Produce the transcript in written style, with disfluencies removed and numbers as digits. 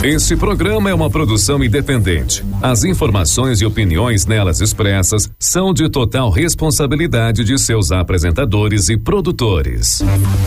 Este programa é uma produção independente. As informações e opiniões nelas expressas são de total responsabilidade de seus apresentadores e produtores.